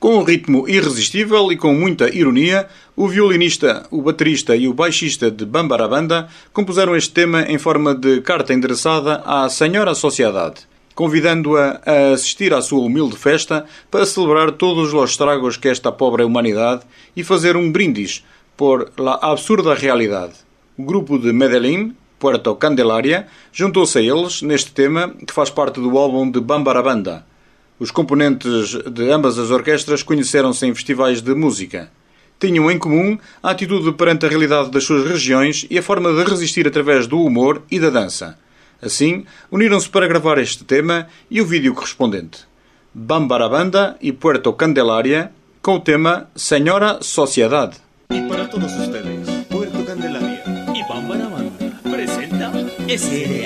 Com um ritmo irresistível e com muita ironia, o violinista, o baterista e o baixista de Bambarabanda compuseram este tema em forma de carta endereçada à Senhora Sociedade, convidando-a a assistir à sua humilde festa para celebrar todos os estragos que esta pobre humanidade e fazer um brindis por la absurda realidade. O grupo de Medellín, Puerto Candelaria, juntou-se a eles neste tema que faz parte do álbum de Bambarabanda. Os componentes de ambas as orquestras conheceram-se em festivais de música. Tinham em comum a atitude perante a realidade das suas regiões e a forma de resistir através do humor e da dança. Assim, uniram-se para gravar este tema e o vídeo correspondente. Bambarabanda e Puerto Candelaria com o tema Senhora Sociedade. E para todos ustedes, Puerto Candelaria y Bambarabanda presenta SDA.